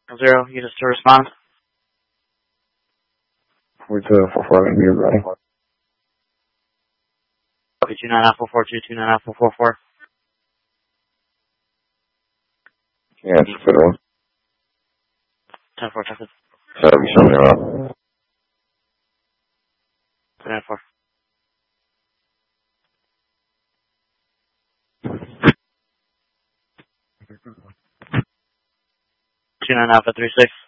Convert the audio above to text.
0, you just to respond. 4244, gonna be ready. Okay, 29 Alpha 42, 29 Alpha 44. Yeah, it's Federal. 10-4, Texas. Service on your up. 10-4. 29 Alpha 36.